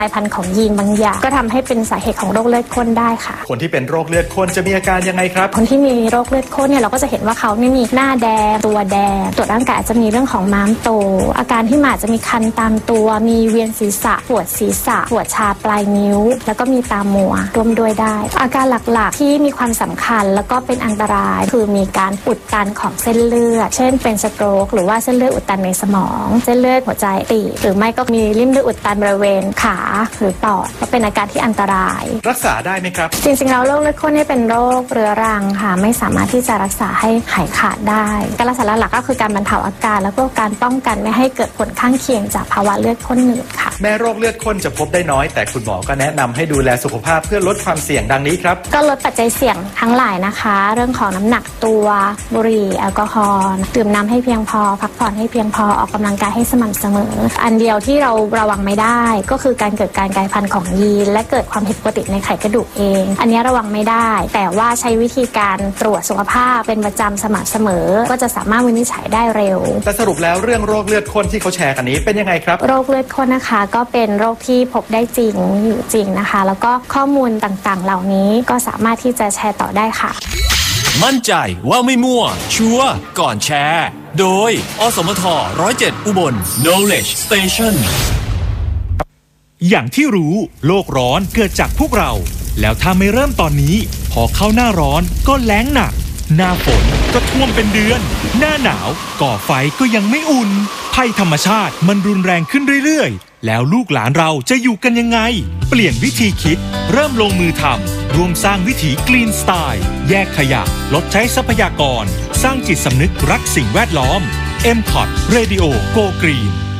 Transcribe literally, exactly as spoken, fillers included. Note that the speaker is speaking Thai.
กลายพันธุ์ของยีนบางอย่างก็ทำให้เป็นสาเหตุของโรคเลือดข้นได้ค่ะคนที่เป็นโรคเลือดข้นจะมีอาการยังไงครับคนที่มีโรคเลือดข้นเนี่ยเราก็จะเห็นว่าเขาไม่มีหน้าแดงตัวแดงตรวจร่างกายอาจจะมีเรื่องของม้ามโตอาการที่อาจจะมีคันตามตัวมีเวียนศีรษะปวดศีรษะปวดชาปลายนิ้วแล้วก็มีตามัวร่วมด้วยได้อาการหลักๆที่มีความสำคัญแล้วก็เป็นอันตรายคือมีการอุดตันของเส้นเลือดเช่นเป็นสโตรกหรือว่าเส้นเลือดอุดตันในสมองเส้นเลือดหัวใจตีบหรือไม่ก็มีริ่มเลือดอุดตันบริเวณขาหรือปอดก็เป็นอาการที่อันตรายรักษาได้ไหมครับจริงๆแล้วโรคเลือดข้นนี่เป็นโรคเรื้อรังค่ะไม่สามารถที่จะรักษาให้หายขาดได้การรักษาหลักๆก็คือการบรรเทาอาการแล้วก็การป้องกันไม่ให้เกิดผลข้างเคียงจากภาวะเลือดข้นหนืดค่ะแม้โรคเลือดข้นจะพบได้น้อยแต่คุณหมอก็แนะนำให้ดูแลสุขภาพเพื่อลดความเสี่ยงดังนี้ครับก็ลดปัจจัยเสี่ยงทั้งหลายนะคะเรื่องของน้ำหนักตัวบุหรี่แอลกอฮอล์ดื่มน้ำให้เพียงพอพักผ่อนให้เพียงพอออกกำลังกายให้สม่ำเสมออันเดียวที่เราระวังไม่ได้ก็คือการเกิดการกลายพันธุ์ของยีนและเกิดความผิดปกติในไขกระดูกเองอันนี้ระวังไม่ได้แต่ว่าใช้วิธีการตรวจสุขภาพเป็นประจำสม่ำเสมอก็จะสามารถวินิจฉัยได้เร็วแต่สรุปแล้วเรื่องโรคเลือดข้นที่เขาแชร์กันนี้เป็นยังไงครับโรคเลือดข้นนะคะก็เป็นโรคที่พบได้จริงอยู่จริงนะคะแล้วก็ข้อมูลต่างๆเหล่านี้ก็สามารถที่จะแชร์ต่อได้ค่ะมั่นใจว่าไม่มั่วชัวร์ก่อนแชร์โดยอสมทหนึ่งศูนย์เจ็ดอุบล Knowledge Station อย่างที่รู้โลกร้อนเกิดจากพวกเราแล้วถ้าไม่เริ่มตอนนี้พอเข้าหน้าร้อนก็แล้งหนักหน้าฝนก็ท่วมเป็นเดือนหน้าหนาวก่อไฟก็ยังไม่อุ่นภัยธรรมชาติมันรุนแรงขึ้นเรื่อยๆแล้วลูกหลานเราจะอยู่กันยังไงเปลี่ยนวิธีคิดเริ่มลงมือทำรวมสร้างวิถีกรีนสไตล์แยกขยะลดใช้ทรัพยากรสร้างจิตสำนึกรักสิ่งแวดล้อม เอ็ม คอ ที Radio Go Green